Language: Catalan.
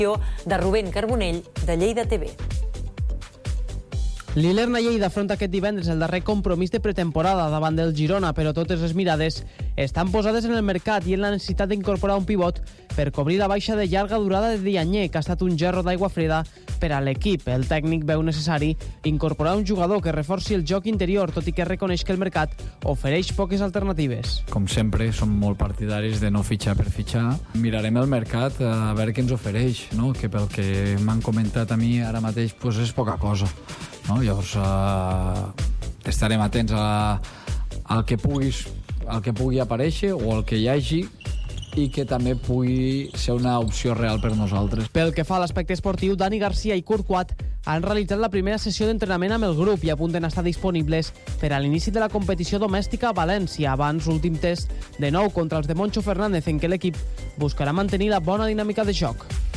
de Rubén Carbonell, de Lleida TV. L'Ilerna Lleida afronta aquest divendres el darrer compromís de pretemporada davant del Girona, però totes les mirades estan posades en el mercat i en la necessitat d'incorporar un pivot per cobrir la baixa de llarga durada de Dianyé, que ha estat un gerro d'aigua freda per a l'equip. El tècnic veu necessari incorporar un jugador que reforci el joc interior, tot i que reconeix que el mercat ofereix poques alternatives. Com sempre, som molt partidaris de no fitxar per fitxar. Mirarem el mercat a veure què ens ofereix, no? Que pel que m'han comentat a mi ara mateix pues és poca cosa. No? Llavors estarem atents al que pugui aparèixer o al que hi hagi i que també pugui ser una opció real per nosaltres. Pel que fa a l'aspecte esportiu, Dani Garcia i Kurt Quat han realitzat la primera sessió d'entrenament amb el grup i apunten a estar disponibles per a l'inici de la competició domèstica a València. Abans, l'últim test de nou contra els de Moncho Fernández, en què l'equip buscarà mantenir la bona dinàmica de joc.